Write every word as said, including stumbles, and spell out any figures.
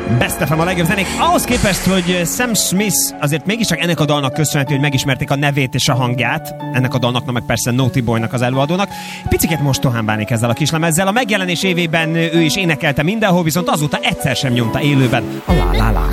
Best ef em a legjobb zenék. Ahhoz képest, hogy Sam Smith azért mégiscsak ennek a dalnak köszönhető, hogy megismerték a nevét és a hangját. Ennek a dalnak, meg persze Naughty Boynak, az előadónak. Picit mostohán bánik ezzel a kislemezzel. A megjelenés évében ő is énekelte mindenhol, viszont azóta egyszer sem nyomta élőben a lá lá lá.